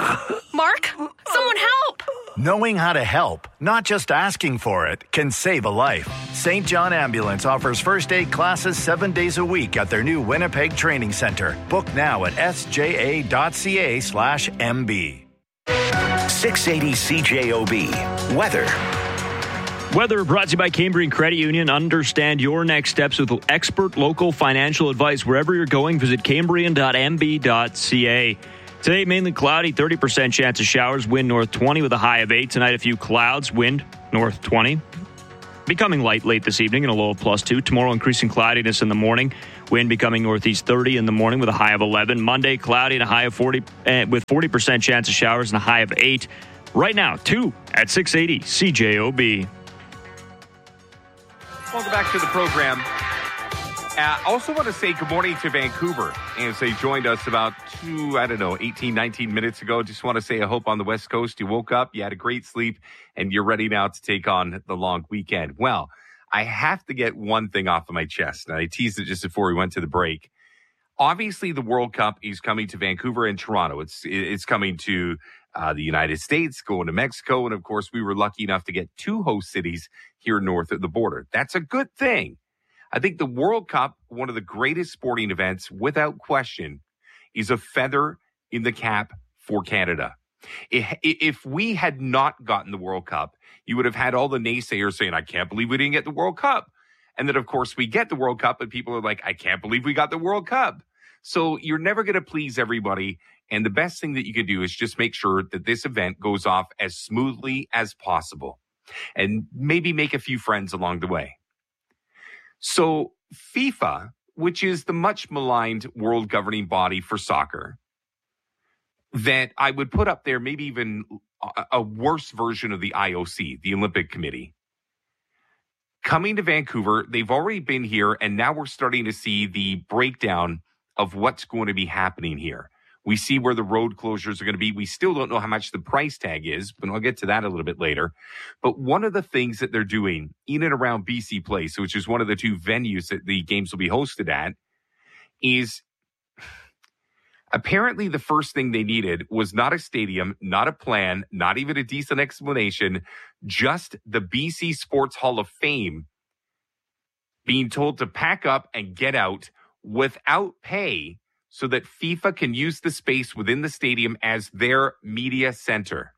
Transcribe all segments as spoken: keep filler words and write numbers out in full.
Mark, someone help! Knowing how to help, not just asking for it, can save a life. Saint John Ambulance offers first aid classes seven days a week at their new Winnipeg Training Center. Book now at s j a dot c a slash m b. six eighty C J O B. Weather. Weather brought to you by Cambrian Credit Union. Understand your next steps with expert local financial advice. Wherever you're going, visit cambrian dot m b dot c a. Today, mainly cloudy, thirty percent chance of showers, wind north twenty with a high of eight. Tonight, a few clouds, wind north twenty. Becoming light late this evening and a low of plus two. Tomorrow, increasing cloudiness in the morning. Wind becoming northeast thirty in the morning with a high of eleven. Monday, cloudy and a high of forty, uh, with forty percent chance of showers and a high of eight. Right now, two at six eighty C J O B. Welcome back to the program. I uh, also want to say good morning to Vancouver as they joined us about two, I don't know, eighteen, nineteen minutes ago. Just want to say I hope on the West Coast you woke up, you had a great sleep, and you're ready now to take on the long weekend. Well, I have to get one thing off of my chest, and I teased it just before we went to the break. Obviously, the World Cup is coming to Vancouver and Toronto. It's it's coming to uh, the United States, going to Mexico, and of course, we were lucky enough to get two host cities here north of the border. That's a good thing. I think the World Cup, one of the greatest sporting events, without question, is a feather in the cap for Canada. If we had not gotten the World Cup, you would have had all the naysayers saying, I can't believe we didn't get the World Cup. And then, of course, we get the World Cup, and people are like, I can't believe we got the World Cup. So you're never going to please everybody. And the best thing that you can do is just make sure that this event goes off as smoothly as possible. And maybe make a few friends along the way. So FIFA, which is the much maligned world governing body for soccer, that I would put up there maybe even a, a worse version of the I O C, the Olympic Committee. Coming to Vancouver, they've already been here, and now we're starting to see the breakdown of what's going to be happening here. We see where the road closures are going to be. We still don't know how much the price tag is, but I'll get to that a little bit later. But one of the things that they're doing in and around B C Place, which is one of the two venues that the games will be hosted at, is apparently the first thing they needed was not a stadium, not a plan, not even a decent explanation, just the B C Sports Hall of Fame being told to pack up and get out without pay, so that FIFA can use the space within the stadium as their media center.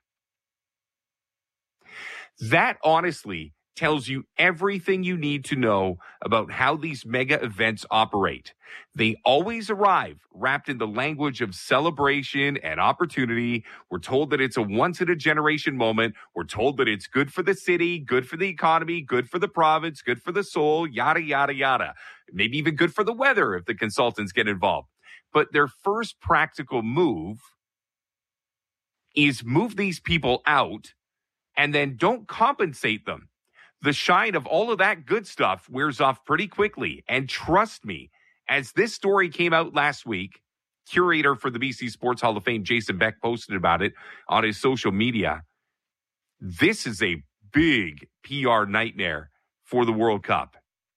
That honestly tells you everything you need to know about how these mega events operate. They always arrive wrapped in the language of celebration and opportunity. We're told that it's a once-in-a-generation moment. We're told that it's good for the city, good for the economy, good for the province, good for the soul, yada, yada, yada. Maybe even good for the weather if the consultants get involved. But their first practical move is move these people out and then don't compensate them. The shine of all of that good stuff wears off pretty quickly. And trust me, as this story came out last week, curator for the B C Sports Hall of Fame, Jason Beck, posted about it on his social media. This is a big P R nightmare for the World Cup.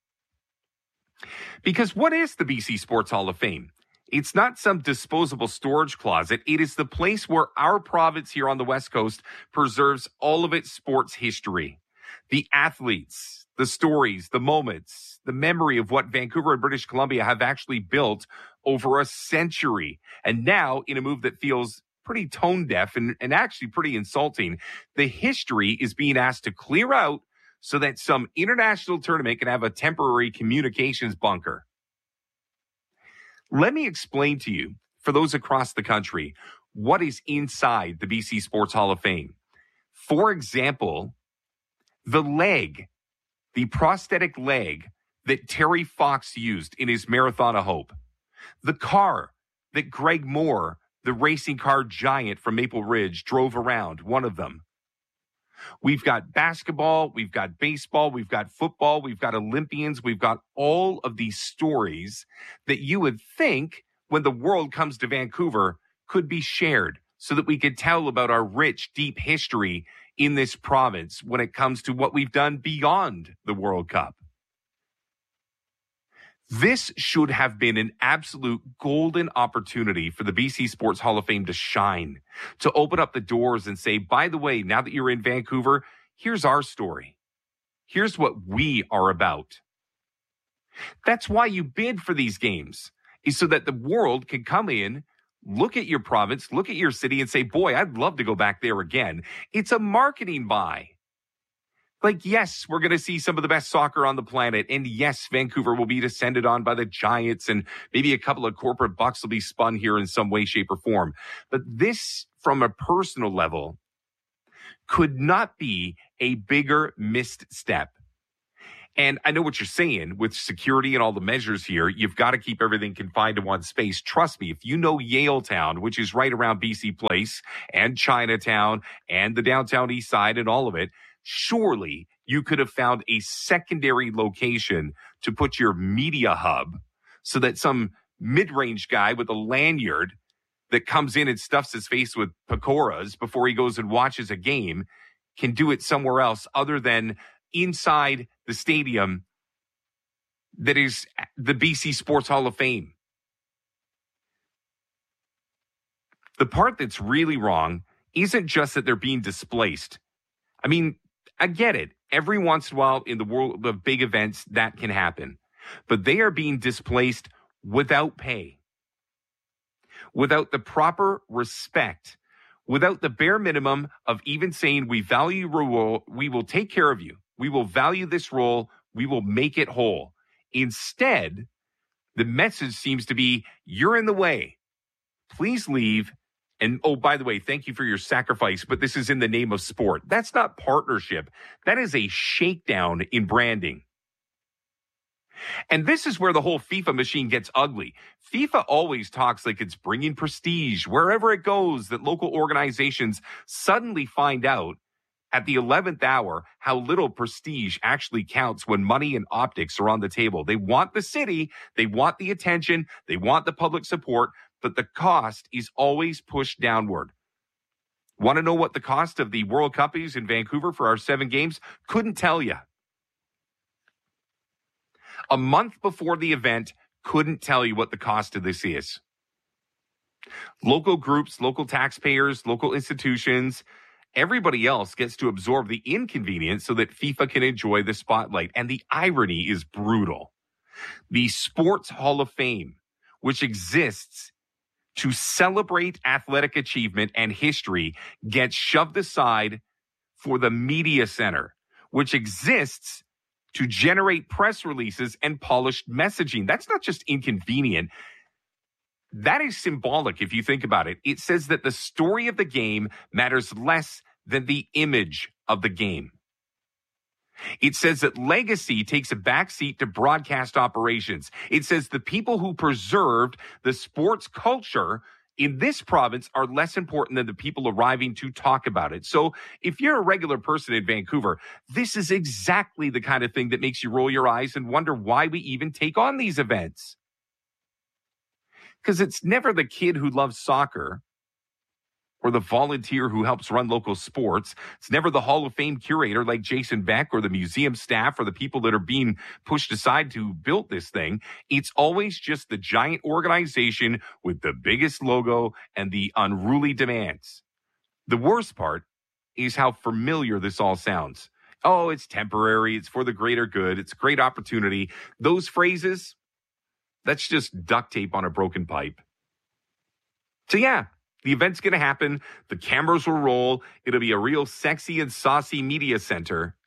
Because what is the B C Sports Hall of Fame? It's not some disposable storage closet. It is the place where our province here on the West Coast preserves all of its sports history. The athletes, the stories, the moments, the memory of what Vancouver and British Columbia have actually built over a century. And now, in a move that feels pretty tone deaf and, and actually pretty insulting, the history is being asked to clear out so that some international tournament can have a temporary communications bunker. Let me explain to you, for those across the country, what is inside the B C Sports Hall of Fame. For example, the leg, the prosthetic leg that Terry Fox used in his Marathon of Hope. The car that Greg Moore, the racing car giant from Maple Ridge, drove around, one of them. We've got basketball, we've got baseball, we've got football, we've got Olympians, we've got all of these stories that you would think when the world comes to Vancouver could be shared so that we could tell about our rich, deep history in this province when it comes to what we've done beyond the World Cup. This should have been an absolute golden opportunity for the B C Sports Hall of Fame to shine, to open up the doors and say, by the way, now that you're in Vancouver, here's our story. Here's what we are about. That's why you bid for these games, is so that the world can come in, look at your province, look at your city and say, boy, I'd love to go back there again. It's a marketing buy. Like, yes, we're going to see some of the best soccer on the planet. And yes, Vancouver will be descended on by the Giants and maybe a couple of corporate bucks will be spun here in some way, shape, or form. But this, from a personal level, could not be a bigger missed step. And I know what you're saying with security and all the measures here. You've got to keep everything confined to one space. Trust me, if you know Yaletown, which is right around B C Place and Chinatown and the downtown east side and all of it, surely you could have found a secondary location to put your media hub so that some mid-range guy with a lanyard that comes in and stuffs his face with pakoras before he goes and watches a game can do it somewhere else other than inside the stadium that is the B C Sports Hall of Fame. The part that's really wrong isn't just that they're being displaced. I mean, I get it. Every once in a while in the world of big events, that can happen. But they are being displaced without pay, without the proper respect, without the bare minimum of even saying, we value your role, we will take care of you. We will value this role. We will make it whole. Instead, the message seems to be, you're in the way. Please leave. And, oh, by the way, thank you for your sacrifice, but this is in the name of sport. That's not partnership. That is a shakedown in branding. And this is where the whole FIFA machine gets ugly. FIFA always talks like it's bringing prestige wherever it goes, that local organizations suddenly find out at the eleventh hour how little prestige actually counts when money and optics are on the table. They want the city, they want the attention, they want the public support, but the cost is always pushed downward. Want to know what the cost of the World Cup is in Vancouver for our seven games? Couldn't tell you. A month before the event, couldn't tell you what the cost of this is. Local groups, local taxpayers, local institutions, everybody else gets to absorb the inconvenience so that FIFA can enjoy the spotlight. And the irony is brutal. The Sports Hall of Fame, which exists to celebrate athletic achievement and history, gets shoved aside for the media center, which exists to generate press releases and polished messaging. That's not just inconvenient. That is symbolic if you think about it. It says that the story of the game matters less than the image of the game. It says that legacy takes a backseat to broadcast operations. It says the people who preserved the sports culture in this province are less important than the people arriving to talk about it. So if you're a regular person in Vancouver, this is exactly the kind of thing that makes you roll your eyes and wonder why we even take on these events. Because it's never the kid who loves soccer or the volunteer who helps run local sports. It's never the Hall of Fame curator like Jason Beck or the museum staff or the people that are being pushed aside to build this thing. It's always just the giant organization with the biggest logo and the unruly demands. The worst part is how familiar this all sounds. Oh, it's temporary. It's for the greater good. It's a great opportunity. Those phrases, that's just duct tape on a broken pipe. So yeah, the event's going to happen. The cameras will roll. It'll be a real sexy and saucy media center.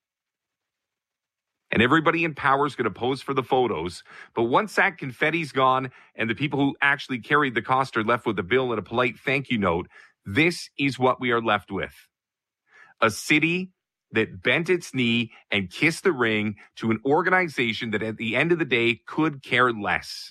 And everybody in power is going to pose for the photos. But once that confetti's gone and the people who actually carried the cost are left with a bill and a polite thank you note, this is what we are left with. A city that bent its knee and kissed the ring to an organization that at the end of the day could care less.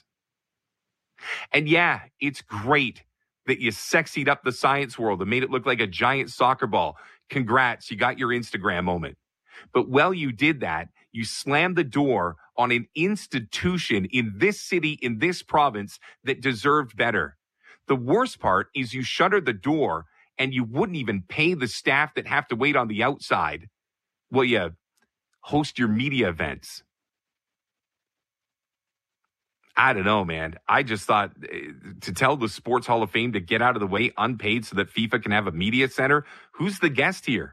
And yeah, it's great that you sexied up the science world and made it look like a giant soccer ball. Congrats, you got your Instagram moment. But while you did that, you slammed the door on an institution in this city, in this province, that deserved better. The worst part is you shuttered the door and you wouldn't even pay the staff that have to wait on the outside while you host your media events. I don't know, man. I just thought uh, to tell the Sports Hall of Fame to get out of the way unpaid so that FIFA can have a media center. Who's the guest here?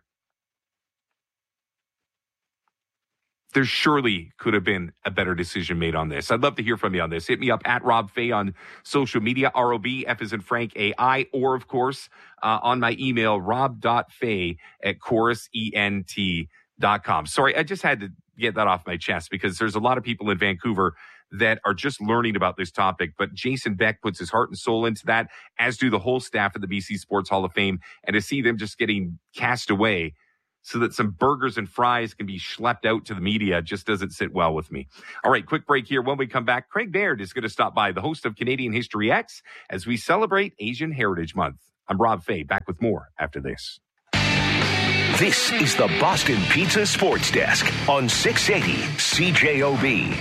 There surely could have been a better decision made on this. I'd love to hear from you on this. Hit me up at Rob Fay on social media, R O B, F as in Frank, A I, or, of course, uh, on my email, rob.fay at chorus ent dot com. Sorry, I just had to get that off my chest because there's a lot of people in Vancouver that are just learning about this topic. But Jason Beck puts his heart and soul into that, as do the whole staff of the B C Sports Hall of Fame. And to see them just getting cast away so that some burgers and fries can be schlepped out to the media just doesn't sit well with me. All right, quick break here. When we come back, Craig Baird is going to stop by, the host of Canadian History X, as we celebrate Asian Heritage Month. I'm Rob Fay, back with more after this. This is the Boston Pizza Sports Desk on six eighty C J O B.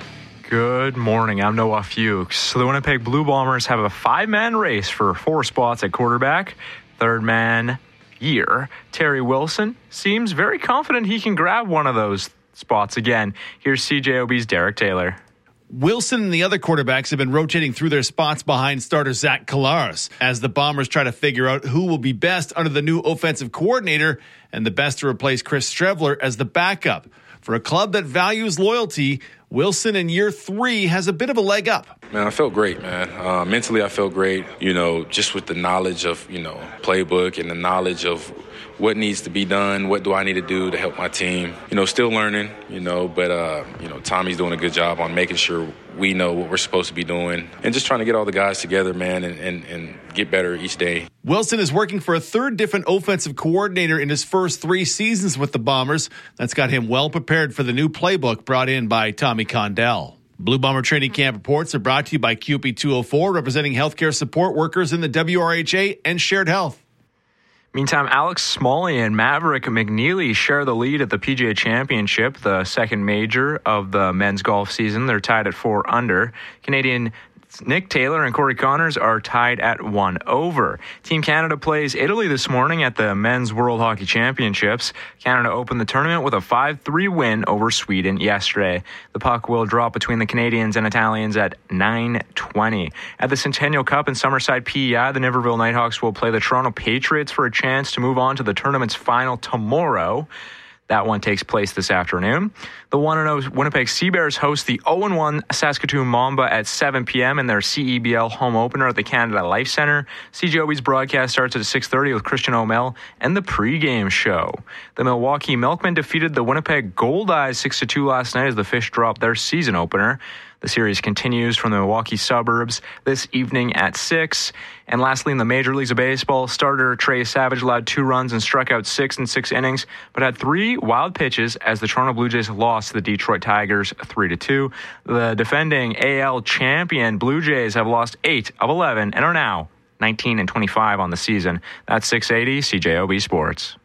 Good morning. I'm Noah Fuchs. The Winnipeg Blue Bombers have a five-man race for four spots at quarterback. Third man year, Terry Wilson, seems very confident he can grab one of those spots again. Here's C J O B's Derek Taylor. Wilson and the other quarterbacks have been rotating through their spots behind starter Zach Collaros as the Bombers try to figure out who will be best under the new offensive coordinator and the best to replace Chris Streveler as the backup. For a club that values loyalty, Wilson in year three has a bit of a leg up. Man, I felt great, man. Uh, mentally, I felt great, you know, just with the knowledge of, you know, playbook and the knowledge of what needs to be done, what do I need to do to help my team. You know, still learning, you know, but, uh, you know, Tommy's doing a good job on making sure we know what we're supposed to be doing and just trying to get all the guys together, man, and, and, and get better each day. Wilson is working for a third different offensive coordinator in his first three seasons with the Bombers. That's got him well prepared for the new playbook brought in by Tommy Condell. Blue Bomber Training Camp reports are brought to you by Q P two oh four, representing healthcare support workers in the W R H A and Shared Health. Meantime, Alex Smalley and Maverick McNeely share the lead at the P G A Championship, the second major of the men's golf season. They're tied at four under. Canadian Nick Taylor and Corey Connors are tied at one over. Team Canada plays Italy this morning at the Men's World Hockey Championships. Canada opened the tournament with a five three win over Sweden yesterday. The puck will drop between the Canadians and Italians at nine twenty. At the Centennial Cup in Summerside, P E I, the Niverville Nighthawks will play the Toronto Patriots for a chance to move on to the tournament's final tomorrow. That one takes place this afternoon. The one and oh Winnipeg Sea Bears host the oh and one Saskatoon Mamba at seven p.m. in their C E B L home opener at the Canada Life Centre. C J O B's broadcast starts at six thirty with Christian O'Mell and the pregame show. The Milwaukee Milkmen defeated the Winnipeg Goldeyes six to two last night as the Fish dropped their season opener. The series continues from the Milwaukee suburbs this evening at six. And lastly, in the Major Leagues of Baseball, starter Trey Savage allowed two runs and struck out six in six innings, but had three wild pitches as the Toronto Blue Jays lost to the Detroit Tigers three to two. The defending A L champion Blue Jays have lost eight of eleven and are now nineteen and twenty-five on the season. That's six eighty C J O B Sports.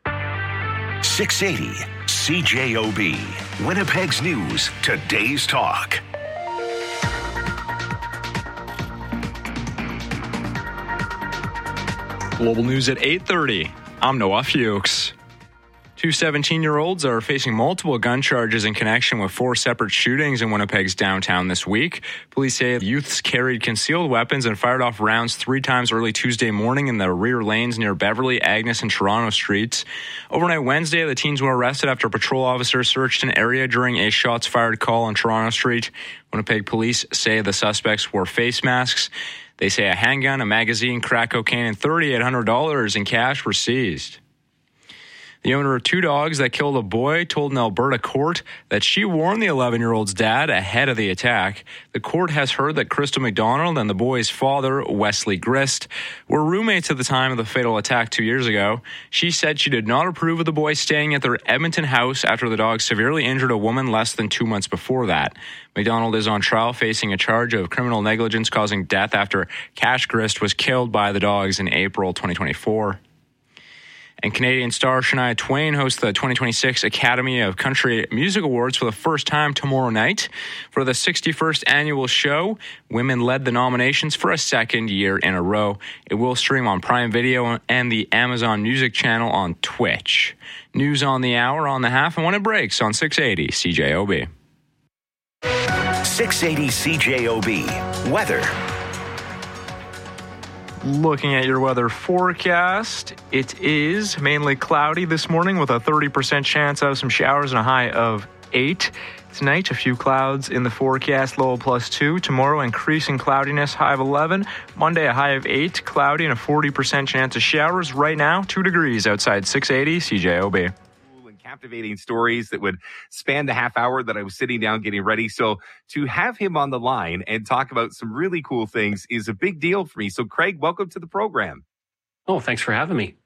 six eighty C J O B. Winnipeg's News, today's talk. Global News at eight thirty. I'm Noah Fuchs. Two seventeen-year-olds are facing multiple gun charges in connection with four separate shootings in Winnipeg's downtown this week. Police say the youths carried concealed weapons and fired off rounds three times early Tuesday morning in the rear lanes near Beverly, Agnes, and Toronto streets. Overnight Wednesday, the teens were arrested after patrol officers searched an area during a shots-fired call on Toronto Street. Winnipeg police say the suspects wore face masks. They say a handgun, a magazine, crack cocaine, and three thousand eight hundred dollars in cash were seized. The owner of two dogs that killed a boy told an Alberta court that she warned the eleven-year-old's dad ahead of the attack. The court has heard that Crystal McDonald and the boy's father, Wesley Grist, were roommates at the time of the fatal attack two years ago. She said she did not approve of the boys staying at their Edmonton house after the dog severely injured a woman less than two months before that. McDonald is on trial facing a charge of criminal negligence causing death after Cash Grist was killed by the dogs in April twenty twenty-four. And Canadian star Shania Twain hosts the twenty twenty-six Academy of Country Music Awards for the first time tomorrow night. For the sixty-first annual show, women led the nominations for a second year in a row. It will stream on Prime Video and the Amazon Music channel on Twitch. News on the hour, on the half, and when it breaks on six eighty C J O B. six eighty C J O B. Weather. Looking at your weather forecast, it is mainly cloudy this morning with a thirty percent chance of some showers and a high of eight. Tonight, a few clouds in the forecast, low plus two. Tomorrow, increasing cloudiness, high of eleven. Monday, a high of eight, cloudy and a forty percent chance of showers. Right now, two degrees outside six eighty C J O B. And captivating stories that would span the half hour that I was sitting down getting ready. So to have him on the line and talk about some really cool things is a big deal for me. So Craig, welcome to the program. Oh, thanks for having me.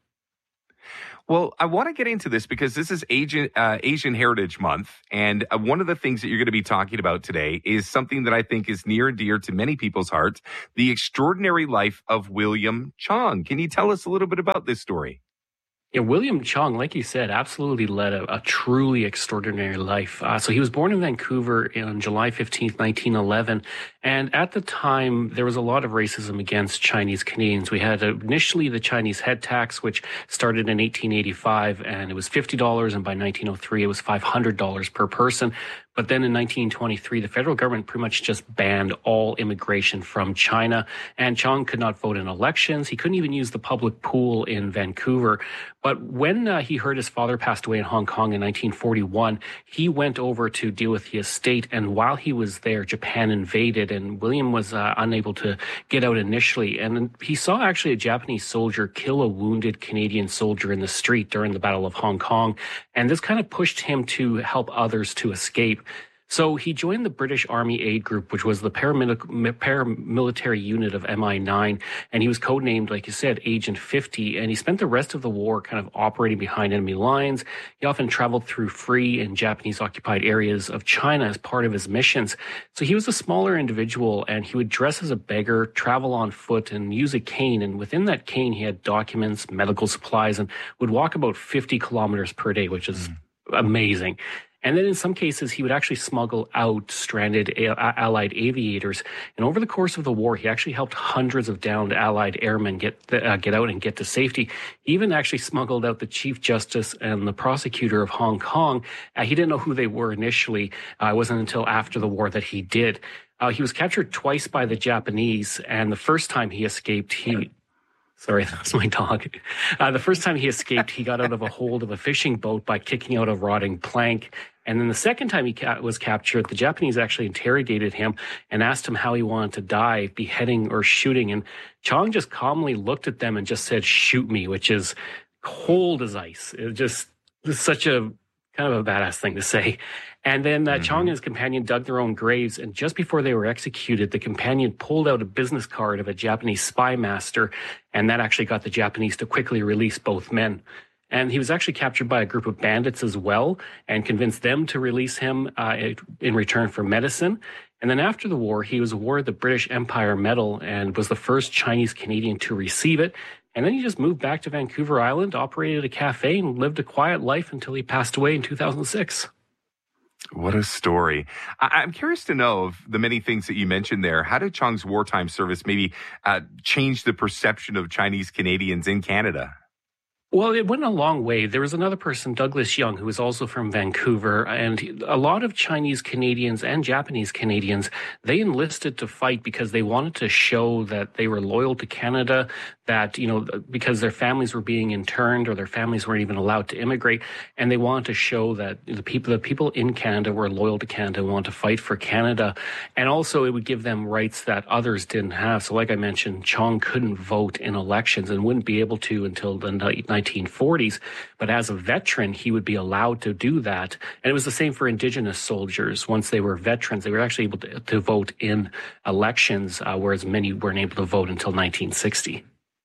Well, I want to get into this because this is Asian, uh, Asian Heritage Month. And uh, one of the things that you're going to be talking about today is something that I think is near and dear to many people's hearts, the extraordinary life of William Chong. Can you tell us a little bit about this story? Yeah, William Chong, like you said, absolutely led a, a truly extraordinary life. Uh, so he was born in Vancouver on July fifteenth, nineteen eleven. And at the time, there was a lot of racism against Chinese Canadians. We had initially the Chinese head tax, which started in eighteen eighty-five, and it was fifty dollars. And by nineteen oh three, it was five hundred dollars per person. But then in nineteen twenty-three, the federal government pretty much just banned all immigration from China. And Chong could not vote in elections. He couldn't even use the public pool in Vancouver. But when uh, he heard his father passed away in Hong Kong in nineteen forty-one, he went over to deal with the estate. And while he was there, Japan invaded, and William was uh, unable to get out initially. And he saw actually a Japanese soldier kill a wounded Canadian soldier in the street during the Battle of Hong Kong. And this kind of pushed him to help others to escape. So he joined the British Army Aid Group, which was the paramil- paramilitary unit of M I nine. And he was codenamed, like you said, Agent fifty. And he spent the rest of the war kind of operating behind enemy lines. He often traveled through free and Japanese-occupied areas of China as part of his missions. So he was a smaller individual, and he would dress as a beggar, travel on foot, and use a cane. And within that cane, he had documents, medical supplies, and would walk about fifty kilometers per day, which is mm. amazing. And then in some cases, he would actually smuggle out stranded Allied aviators. And over the course of the war, he actually helped hundreds of downed Allied airmen get uh, get out and get to safety. He even actually smuggled out the Chief Justice and the prosecutor of Hong Kong. Uh, he didn't know who they were initially. Uh, it wasn't until after the war that he did. Uh, he was captured twice by the Japanese, and the first time he escaped, he... Sorry, that's my dog. Uh, the first time he escaped, he got out of a hold of a fishing boat by kicking out a rotting plank. And then the second time he ca- was captured, the Japanese actually interrogated him and asked him how he wanted to die, beheading or shooting. And Chong just calmly looked at them and just said, "Shoot me," which is cold as ice. It just is such a kind of a badass thing to say. And then uh, mm-hmm. Chong and his companion dug their own graves. And just before they were executed, the companion pulled out a business card of a Japanese spy master. And that actually got the Japanese to quickly release both men. And he was actually captured by a group of bandits as well and convinced them to release him uh, in return for medicine. And then after the war, he was awarded the British Empire Medal and was the first Chinese Canadian to receive it. And then he just moved back to Vancouver Island, operated a cafe, and lived a quiet life until he passed away in two thousand six. What a story. I- I'm curious to know of the many things that you mentioned there. How did Chong's wartime service maybe uh, change the perception of Chinese Canadians in Canada? Well, it went a long way. There was another person, Douglas Young, who was also from Vancouver, and a lot of Chinese Canadians and Japanese Canadians, they enlisted to fight because they wanted to show that they were loyal to Canada, that, you know, because their families were being interned or their families weren't even allowed to immigrate, and they wanted to show that the people, the people in Canada were loyal to Canada and wanted to fight for Canada. And also it would give them rights that others didn't have. So like I mentioned, Chong couldn't vote in elections and wouldn't be able to until the nineteen forties, but as a veteran, he would be allowed to do that. And it was the same for Indigenous soldiers. Once they were veterans, they were actually able to, to vote in elections, uh, whereas many weren't able to vote until nineteen sixty.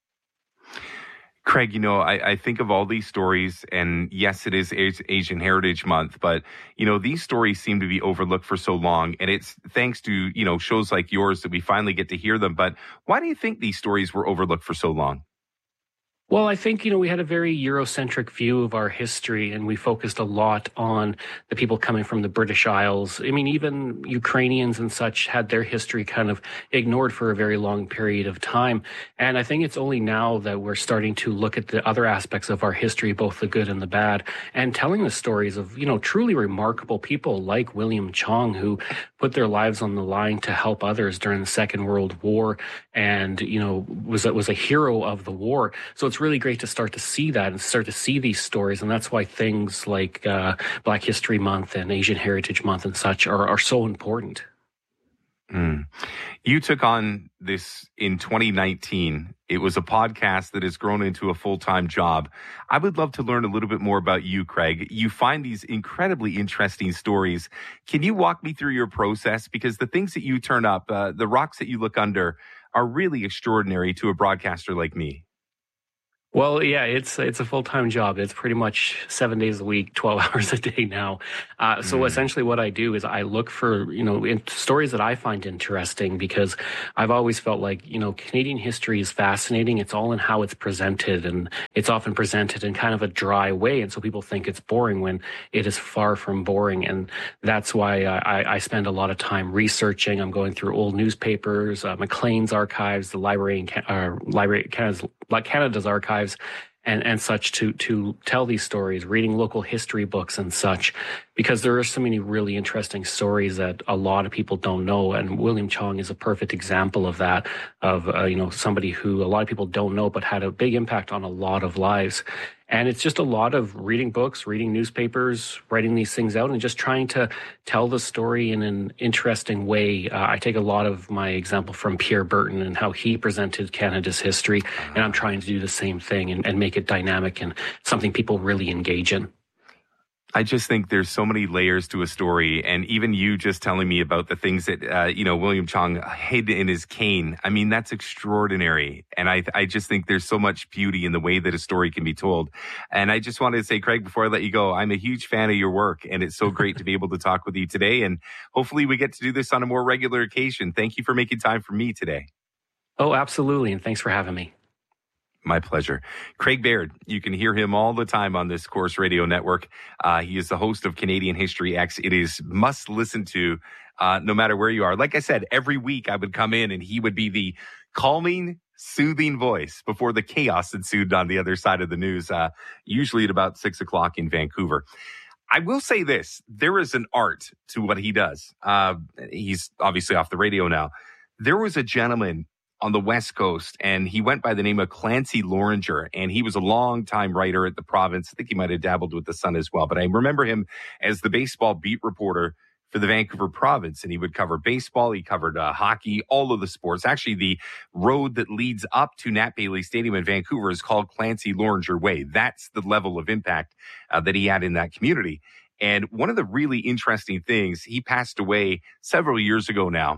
Craig, you know, I, I think of all these stories, and yes, it is Asian Heritage Month, but, you know, these stories seem to be overlooked for so long, and it's thanks to, you know, shows like yours that we finally get to hear them. But why do you think these stories were overlooked for so long? Well, I think, you know, we had a very Eurocentric view of our history, and we focused a lot on the people coming from the British Isles. I mean, even Ukrainians and such had their history kind of ignored for a very long period of time. And I think it's only now that we're starting to look at the other aspects of our history, both the good and the bad, and telling the stories of, you know, truly remarkable people like William Chong, who put their lives on the line to help others during the Second World War and, you know, was, was a hero of the war. So it's really great to start to see that and start to see these stories. And that's why things like uh, Black History Month and Asian Heritage Month and such are, are so important. Mm. You took on this in twenty nineteen. It was a podcast that has grown into a full-time job. I would love to learn a little bit more about you, Craig. You find these incredibly interesting stories. Can you walk me through your process? Because the things that you turn up, uh, the rocks that you look under, are really extraordinary to a broadcaster like me. Well, yeah, it's it's a full-time job. It's pretty much seven days a week, twelve hours a day now. Uh, so mm. essentially what I do is I look for, you know, in stories that I find interesting, because I've always felt like, you know, Canadian history is fascinating. It's all in how it's presented, and it's often presented in kind of a dry way. And so people think it's boring when it is far from boring. And that's why I, I spend a lot of time researching. I'm going through old newspapers, uh, Maclean's archives, the Library in Can- uh, Library Canada's, like Canada's archives, and, and such to, to tell these stories, reading local history books and such, because there are so many really interesting stories that a lot of people don't know. And William Chong is a perfect example of that, of, uh, you know, somebody who a lot of people don't know, but had a big impact on a lot of lives. And it's just a lot of reading books, reading newspapers, writing these things out, and just trying to tell the story in an interesting way. Uh, I take a lot of my example from Pierre Burton and how he presented Canada's history, and I'm trying to do the same thing and, and make it dynamic and something people really engage in. I just think there's so many layers to a story. And even you just telling me about the things that, uh, you know, William Chong hid in his cane. I mean, that's extraordinary. And I, I just think there's so much beauty in the way that a story can be told. And I just wanted to say, Craig, before I let you go, I'm a huge fan of your work, and it's so great to be able to talk with you today. And hopefully we get to do this on a more regular occasion. Thank you for making time for me today. Oh, absolutely. And thanks for having me. My pleasure. Craig Baird, you can hear him all the time on this Corus Radio Network. Uh, he is the host of Canadian History X. It is must listen to uh, no matter where you are. Like I said, every week I would come in and he would be the calming, soothing voice before the chaos ensued on the other side of the news, uh, usually at about six o'clock in Vancouver. I will say this. There is an art to what he does. Uh, he's obviously off the radio now. There was a gentleman on the West Coast, and he went by the name of Clancy Loringer, and he was a long-time writer at the Province. I think he might have dabbled with the Sun as well, but I remember him as the baseball beat reporter for the Vancouver Province, and he would cover baseball. He covered uh, hockey, all of the sports. Actually, the road that leads up to Nat Bailey Stadium in Vancouver is called Clancy Loringer Way. That's the level of impact uh, that he had in that community. And one of the really interesting things, he passed away several years ago now,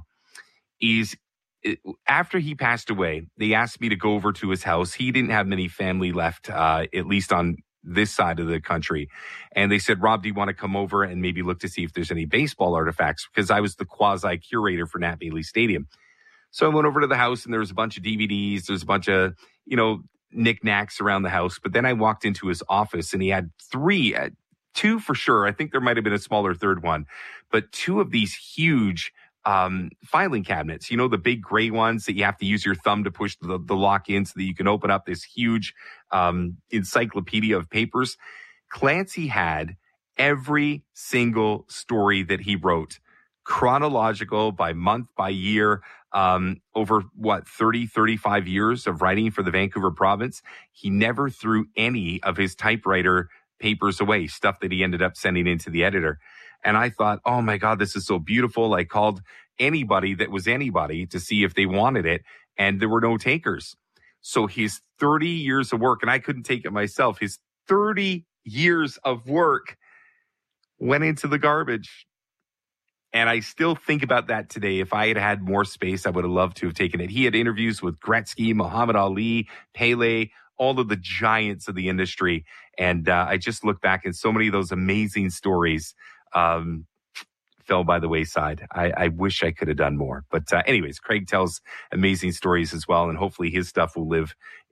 is after he passed away, they asked me to go over to his house. He didn't have many family left, uh, at least on this side of the country. And they said, Rob, do you want to come over and maybe look to see if there's any baseball artifacts? Because I was the quasi-curator for Nat Bailey Stadium. So I went over to the house, and there was a bunch of D V Ds. There's a bunch of, you know, knickknacks around the house. But then I walked into his office, and he had three, uh, two for sure. I think there might have been a smaller third one. But two of these huge Um, filing cabinets, you know, the big gray ones that you have to use your thumb to push the, the lock in so that you can open up this huge um, encyclopedia of papers. Clancy had every single story that he wrote, chronological by month, by year, um, over what, thirty, thirty-five years of writing for the Vancouver Province. He never threw any of his typewriter papers away, stuff that he ended up sending in to the editor. And I thought, oh my God, this is so beautiful. I called anybody that was anybody to see if they wanted it, and there were no takers. So his thirty years of work, and I couldn't take it myself, his thirty years of work went into the garbage. And I still think about that today. If I had had more space, I would have loved to have taken it. He had interviews with Gretzky, Muhammad Ali, Pele, all of the giants of the industry. And uh, I just look back, and so many of those amazing stories um, fell by the wayside. I, I wish I could have done more. But uh, anyways, Craig tells amazing stories as well, and hopefully his stuff will live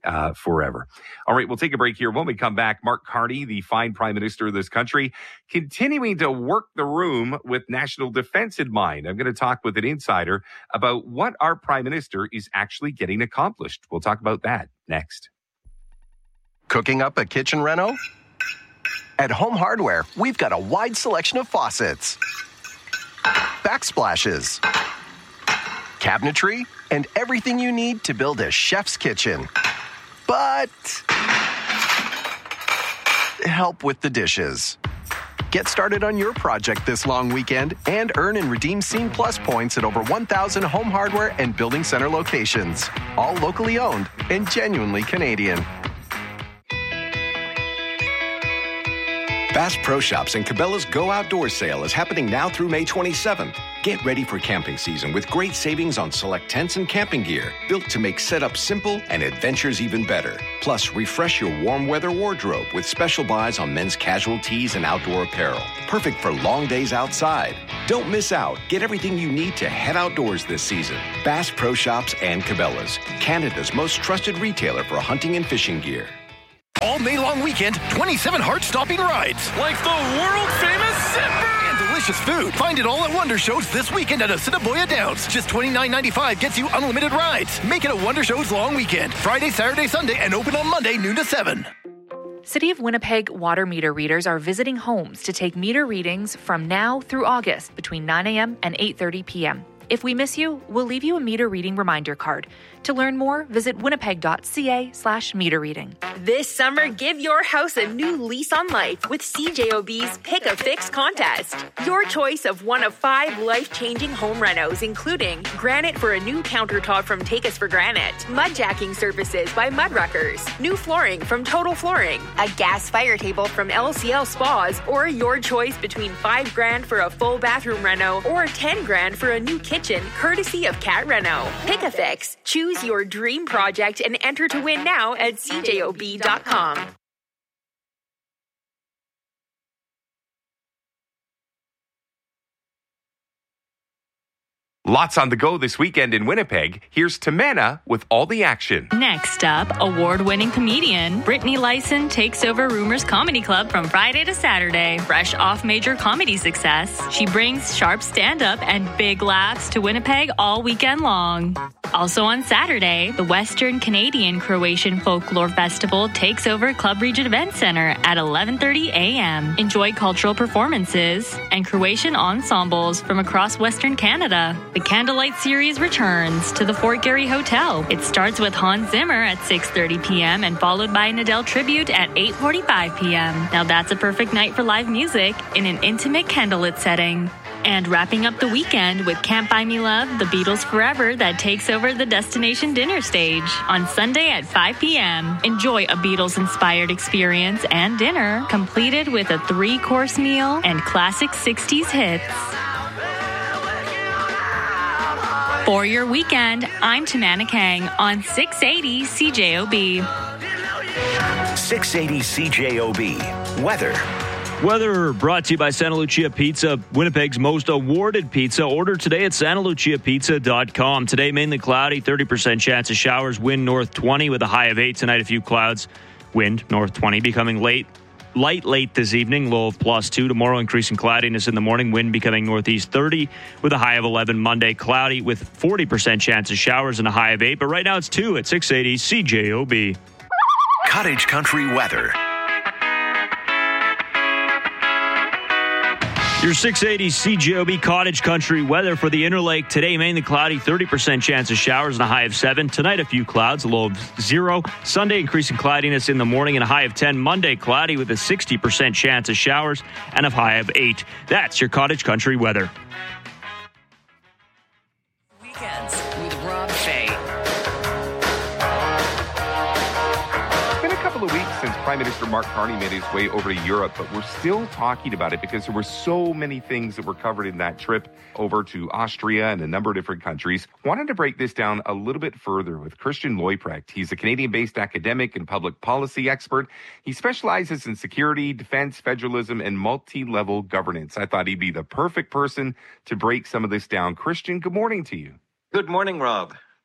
uh, forever. All right, we'll take a break here. When we come back, Mark Carney, the fine prime minister of this country, continuing to work the room with national defense in mind. I'm going to talk with an insider about what our prime minister is actually getting accomplished. We'll talk about that next. Cooking up a kitchen reno? At Home Hardware, we've got a wide selection of faucets, backsplashes, cabinetry, and everything you need to build a chef's kitchen. But help with the dishes. Get started on your project this long weekend and earn and redeem Scene Plus points at over one thousand Home Hardware and Building Center locations. All locally owned and genuinely Canadian. Bass Pro Shops and Cabela's Go Outdoors sale is happening now through May twenty-seventh. Get ready for camping season with great savings on select tents and camping gear, built to make setup simple and adventures even better. Plus, refresh your warm weather wardrobe with special buys on men's casual tees and outdoor apparel. Perfect for long days outside. Don't miss out. Get everything you need to head outdoors this season. Bass Pro Shops and Cabela's, Canada's most trusted retailer for hunting and fishing gear. All May long weekend, twenty-seven heart-stopping rides. Like the world-famous Zipper! And delicious food. Find it all at Wonder Shows this weekend at Assiniboia Downs. Just twenty-nine ninety-five gets you unlimited rides. Make it a Wonder Shows long weekend. Friday, Saturday, Sunday, and open on Monday, noon to seven. City of Winnipeg water meter readers are visiting homes to take meter readings from now through August between nine a.m. and eight thirty p.m. If we miss you, we'll leave you a meter reading reminder card. To learn more, visit winnipeg.ca slash meter reading. This summer, give your house a new lease on life with C J O B's Pick a Fix contest. Your choice of one of five life-changing home renos, including granite for a new countertop from Take Us for Granite, mudjacking services by Mudruckers, new flooring from Total Flooring, a gas fire table from L C L Spas, or your choice between five grand for a full bathroom reno or ten grand for a new kitchen, courtesy of Cat Reno. Pick a Fix. Choose your dream project and enter to win now at C J O B dot com. Lots on the go this weekend in Winnipeg. Here's Tamana with all the action. Next up, award-winning comedian Brittany Lyson takes over Rumors Comedy Club from Friday to Saturday. Fresh off major comedy success, she brings sharp stand-up and big laughs to Winnipeg all weekend long. Also on Saturday, the Western Canadian Croatian Folklore Festival takes over Club Regent Event Center at eleven thirty a.m. Enjoy cultural performances and Croatian ensembles from across Western Canada. The Candlelight Series returns to the Fort Garry Hotel. It starts with Hans Zimmer at six thirty p.m. and followed by an Adele tribute at eight forty-five p.m. Now that's a perfect night for live music in an intimate candlelit setting. And wrapping up the weekend with Can't Buy Me Love, The Beatles Forever, that takes over the Destination Dinner stage on Sunday at five p.m. Enjoy a Beatles-inspired experience and dinner completed with a three-course meal and classic sixties hits. For your weekend, I'm Tamana Kang on six eighty C J O B. six eighty C J O B. Weather. Weather brought to you by Santa Lucia Pizza, Winnipeg's most awarded pizza. Order today at santa lucia pizza dot com. Today, mainly cloudy, thirty percent chance of showers, wind north twenty with a high of eight. Tonight, a few clouds, wind north twenty, becoming late. Light late this evening, low of plus two. Tomorrow, increasing cloudiness in the morning, wind becoming northeast thirty with a high of eleven. Monday, cloudy with forty percent chance of showers and a high of eight. But right now, it's two at six eighty C J O B. Cottage Country weather. Your six eighty C J O B Cottage Country weather for the Interlake. Today, mainly cloudy, thirty percent chance of showers and a high of seven. Tonight, a few clouds, a low of zero. Sunday, increasing cloudiness in the morning and a high of ten. Monday, cloudy with a sixty percent chance of showers and a high of eight. That's your Cottage Country weather. Weekends with Rob Fay. It's been a couple of weeks since Prime Minister Mark Carney made his way over to Europe, but we're still talking about it because there were so many things that were covered in that trip over to Austria and a number of different countries. Wanted to break this down a little bit further with Christian Leuprecht. He's a Canadian-based academic and public policy expert. He specializes in security, defense, federalism, and multi-level governance. I thought he'd be the perfect person to break some of this down. Christian, good morning to you. Good morning, Rob.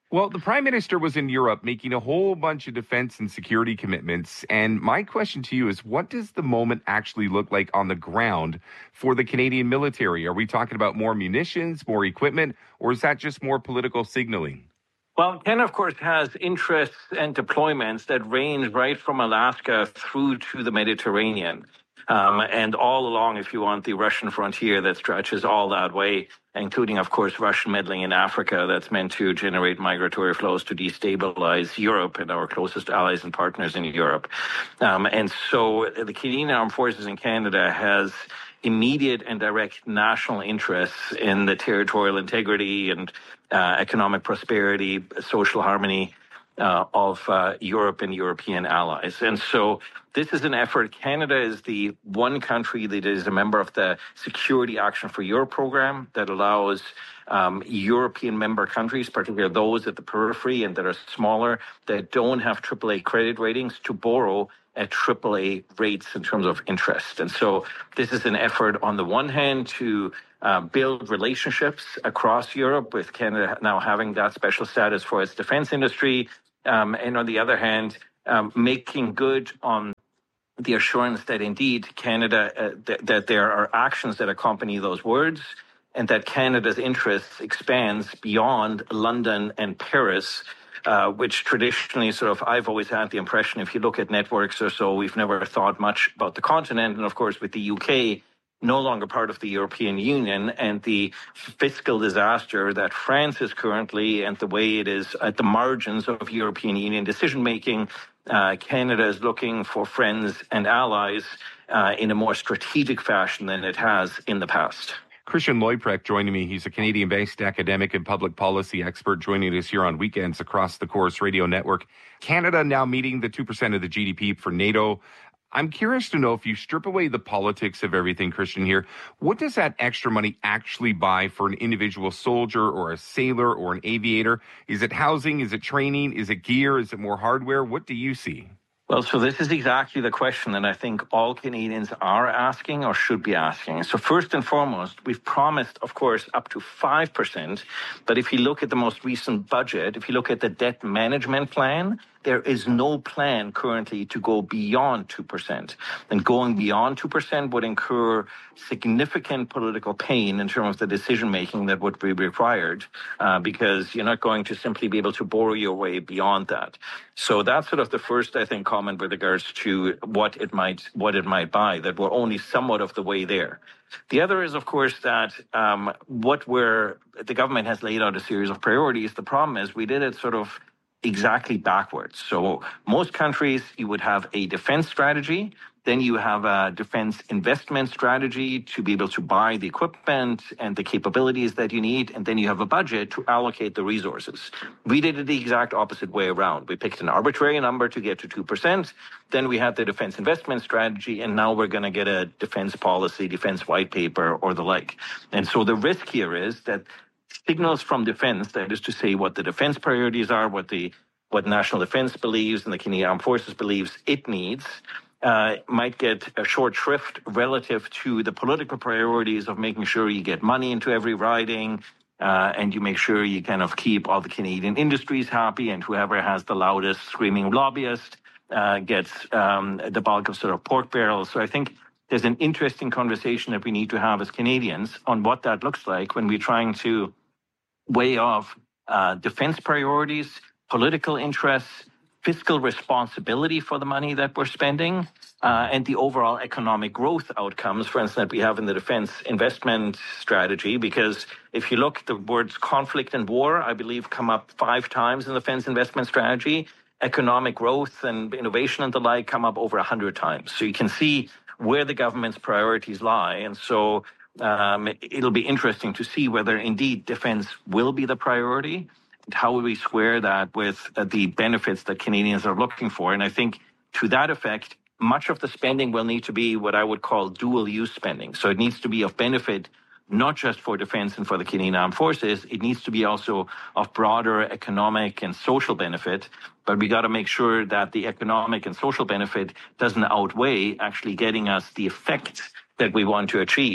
Well, the Prime Minister was in Europe making a whole bunch of defense and security commitments. And my question to you is, what does the moment actually look like on the ground for the Canadian military? Are we talking about more munitions, more equipment, or is that just more political signaling? Well, Canada, of course, has interests and deployments that range right from Alaska through to the Mediterranean. Um, and all along, if you want, the Russian frontier that stretches all that way, including, of course, Russian meddling in Africa that's meant to generate migratory flows to destabilize Europe and our closest allies and partners in Europe. Um, and so the Canadian Armed Forces in Canada has immediate and direct national interests in the territorial integrity and uh, economic prosperity, social harmony uh, of uh, Europe and European allies. And so this is an effort. Canada is the one country that is a member of the Security Action for Europe program that allows um, European member countries, particularly those at the periphery and that are smaller, that don't have triple A credit ratings, to borrow at triple A rates in terms of interest. And so this is an effort on the one hand to uh, build relationships across Europe, with Canada now having that special status for its defense industry, um, and on the other hand, um, making good on the assurance that indeed Canada, uh, th- that there are actions that accompany those words, and that Canada's interests expands beyond London and Paris, uh, which traditionally sort of, I've always had the impression, if you look at networks or so, we've never thought much about the continent. And of course, with the U K no longer part of the European Union and the fiscal disaster that France is currently and the way it is at the margins of European Union decision-making, uh, Canada is looking for friends and allies uh, in a more strategic fashion than it has in the past. Christian Leuprecht joining me. He's a Canadian-based academic and public policy expert joining us here on weekends across the Corus Radio Network. Canada now meeting the two percent of the G D P for NATO. I'm curious to know, if you strip away the politics of everything, Christian, here, what does that extra money actually buy for an individual soldier or a sailor or an aviator? Is it housing? Is it training? Is it gear? Is it more hardware? What do you see? Well, so this is exactly the question that I think all Canadians are asking or should be asking. So first and foremost, we've promised, of course, up to five percent. But if you look at the most recent budget, if you look at the debt management plan, there is no plan currently to go beyond two percent. And going beyond two percent would incur significant political pain in terms of the decision-making that would be required, uh, because you're not going to simply be able to borrow your way beyond that. So that's sort of the first, I think, comment with regards to what it might what it might buy, that we're only somewhat of the way there. The other is, of course, that um, what we're, the government has laid out a series of priorities. The problem is we did it sort of exactly backwards. So most countries, you would have a defense strategy, then you have a defense investment strategy to be able to buy the equipment and the capabilities that you need, and then you have a budget to allocate the resources. We did it the exact opposite way around. We picked an arbitrary number to get to two percent, then we had the defense investment strategy, and now we're going to get a defense policy, defense white paper, or the like. And so the risk here is that signals from defense, that is to say what the defense priorities are, what the what national defense believes and the Canadian Armed Forces believes it needs, uh, might get a short shrift relative to the political priorities of making sure you get money into every riding, uh, and you make sure you kind of keep all the Canadian industries happy, and whoever has the loudest screaming lobbyist uh, gets um, the bulk of sort of pork barrels. So I think there's an interesting conversation that we need to have as Canadians on what that looks like when we're trying to weigh off uh, defense priorities, political interests, fiscal responsibility for the money that we're spending, uh, and the overall economic growth outcomes, for instance, that we have in the defense investment strategy. Because if you look, the words conflict and war, I believe, come up five times in the defense investment strategy. Economic growth and innovation and the like come up over one hundred times. So you can see where the government's priorities lie. And so Um, it'll be interesting to see whether indeed defense will be the priority, and how will we square that with uh, the benefits that Canadians are looking for. And I think to that effect, much of the spending will need to be what I would call dual use spending. So it needs to be of benefit not just for defense and for the Canadian Armed Forces, it needs to be also of broader economic and social benefit. But we got to make sure that the economic and social benefit doesn't outweigh actually getting us the effect that we want to achieve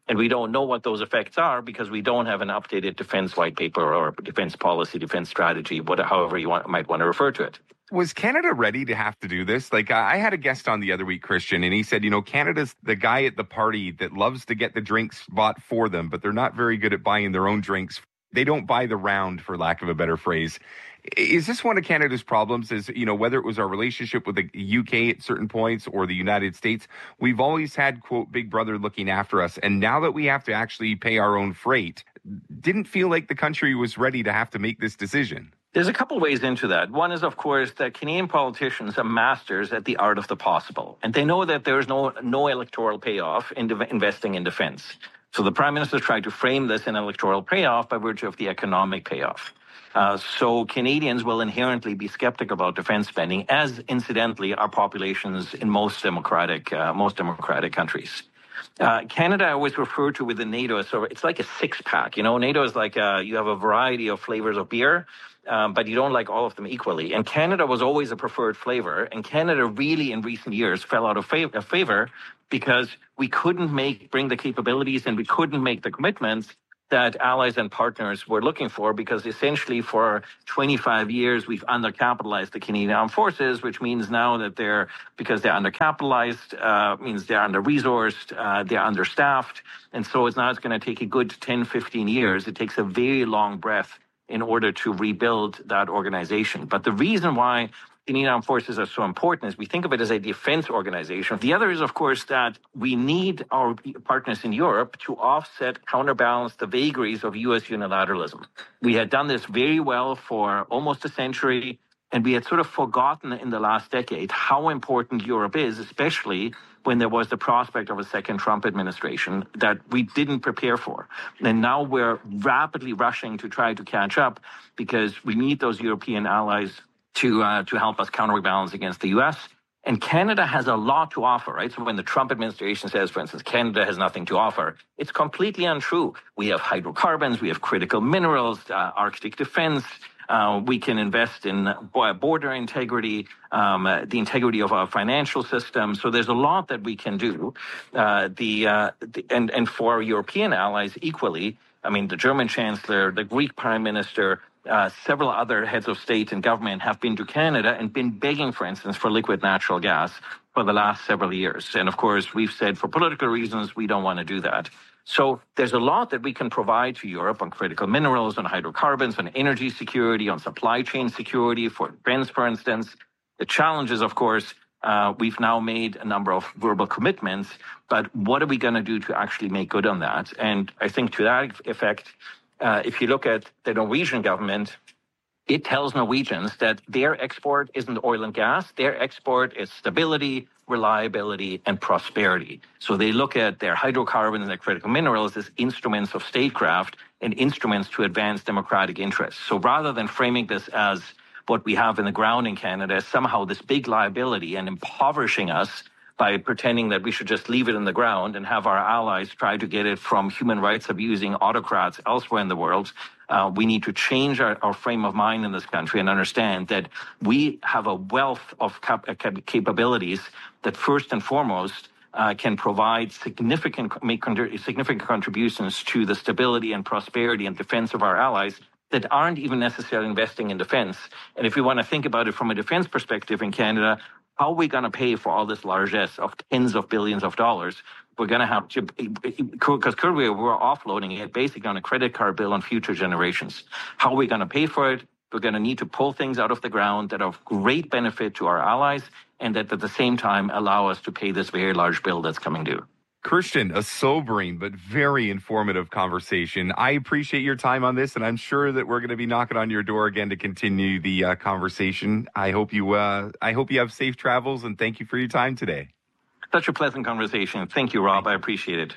And we don't know what those effects are because we don't have an updated defense white paper or defense policy, defense strategy, whatever, however you want, might want to refer to it. Was Canada ready to have to do this? Like, I had a guest on the other week, Christian, and he said, you know, Canada's the guy at the party that loves to get the drinks bought for them, but they're not very good at buying their own drinks. They don't buy the round, for lack of a better phrase. Is this one of Canada's problems? Is, you know, whether it was our relationship with the U K at certain points or the United States, we've always had, quote, Big Brother looking after us. And now that we have to actually pay our own freight, didn't feel like the country was ready to have to make this decision. There's a couple ways into that. One is, of course, that Canadian politicians are masters at the art of the possible. And they know that there's no no electoral payoff in de- investing in defense. So the Prime Minister tried to frame this in electoral payoff by virtue of the economic payoff. Uh, so Canadians will inherently be skeptical about defense spending, as incidentally are populations in most democratic uh, most democratic countries. Uh, Canada I always refer to within NATO as sort of, it's like a six pack. You know, NATO is like a, you have a variety of flavors of beer, um, but you don't like all of them equally. And Canada was always a preferred flavor. And Canada really in recent years fell out of favor, of favor because we couldn't make bring the capabilities and we couldn't make the commitments that allies and partners were looking for, because essentially for twenty-five years, we've undercapitalized the Canadian Armed Forces, which means now that they're, because they're undercapitalized, uh, means they're under-resourced, uh, they're understaffed. And so it's now it's going to take a good ten, fifteen years. It takes a very long breath in order to rebuild that organization. But the reason why Canadian Armed Forces are so important is we think of it as a defense organization. The other is, of course, that we need our partners in Europe to offset, counterbalance the vagaries of U S unilateralism. We had done this very well for almost a century, and we had sort of forgotten in the last decade how important Europe is, especially when there was the prospect of a second Trump administration that we didn't prepare for. And now we're rapidly rushing to try to catch up because we need those European allies to uh, to help us counterbalance against the U S. And Canada has a lot to offer, right? So when the Trump administration says, for instance, Canada has nothing to offer, it's completely untrue. We have hydrocarbons, we have critical minerals, uh, Arctic defense, uh, we can invest in border integrity, um, uh, the integrity of our financial system. So there's a lot that we can do. Uh, the, uh, the and, and for our European allies equally, I mean, the German Chancellor, the Greek Prime Minister, Uh, several other heads of state and government have been to Canada and been begging, for instance, for liquid natural gas for the last several years. And of course, we've said for political reasons, we don't want to do that. So there's a lot that we can provide to Europe on critical minerals, on hydrocarbons, on energy security, on supply chain security, for defense, for instance. The challenge is, of course, uh, we've now made a number of verbal commitments, but what are we going to do to actually make good on that? And I think to that effect, Uh, if you look at the Norwegian government, it tells Norwegians that their export isn't oil and gas. Their export is stability, reliability, and prosperity. So they look at their hydrocarbons and their critical minerals as instruments of statecraft and instruments to advance democratic interests. So rather than framing this as what we have in the ground in Canada as somehow this big liability and impoverishing us by pretending that we should just leave it in the ground and have our allies try to get it from human rights abusing autocrats elsewhere in the world, uh, we need to change our, our frame of mind in this country and understand that we have a wealth of cap- capabilities that first and foremost uh, can provide significant make con- significant contributions to the stability and prosperity and defense of our allies that aren't even necessarily investing in defense. And if we want to think about it from a defense perspective in Canada, how are we going to pay for all this largesse of tens of billions of dollars? We're going to have to, because currently we're offloading it basically on a credit card bill on future generations. How are we going to pay for it? We're going to need to pull things out of the ground that are of great benefit to our allies and that at the same time allow us to pay this very large bill that's coming due. Christian, a sobering but very informative conversation. I appreciate your time on this, and I'm sure that we're going to be knocking on your door again to continue the uh, conversation. I hope you, uh, I hope you have safe travels, and thank you for your time today. Such a pleasant conversation. Thank you, Rob. I appreciate it.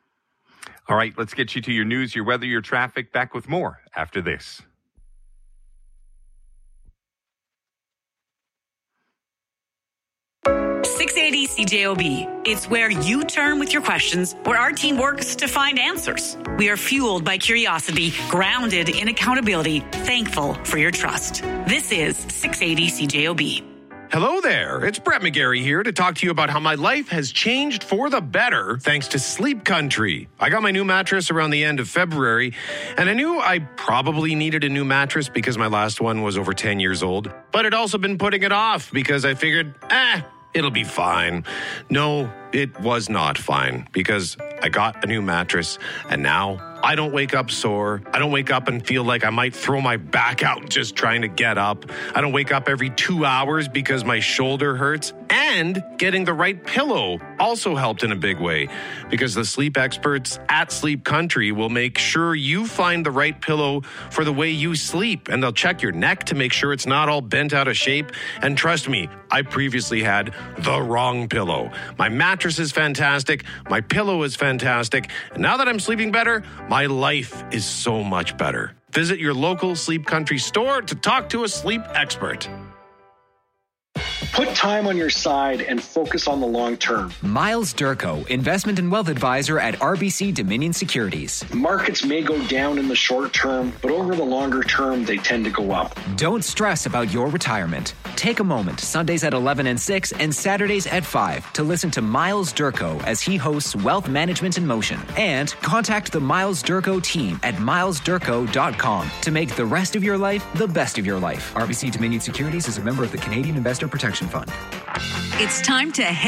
All right, let's get you to your news, your weather, your traffic. Back with more after this. six eighty C J O B. It's where you turn with your questions, where our team works to find answers. We are fueled by curiosity, grounded in accountability, thankful for your trust. This is six eighty C J O B. Hello there, it's Brett McGarry here to talk to you about how my life has changed for the better thanks to Sleep Country. I got my new mattress around the end of February, and I knew I probably needed a new mattress because my last one was over ten years old, but I'd also been putting it off because I figured, eh, it'll be fine. No, it was not fine because I got a new mattress, and now I don't wake up sore. I don't wake up and feel like I might throw my back out just trying to get up. I don't wake up every two hours because my shoulder hurts. And getting the right pillow also helped in a big way because the sleep experts at Sleep Country will make sure you find the right pillow for the way you sleep. And they'll check your neck to make sure it's not all bent out of shape. And trust me, I previously had the wrong pillow. My mattress is fantastic. My pillow is fantastic. And now that I'm sleeping better, my life is so much better. Visit your local Sleep Country store to talk to a sleep expert. Put time on your side and focus on the long term. Miles Durko, investment and wealth advisor at R B C Dominion Securities. Markets may go down in the short term, but over the longer term, they tend to go up. Don't stress about your retirement. Take a moment, Sundays at eleven and six and Saturdays at five, to listen to Miles Durko as he hosts Wealth Management in Motion. And contact the Miles Durko team at miles durko dot com to make the rest of your life the best of your life. R B C Dominion Securities is a member of the Canadian Investor Protection Fund. It's time to head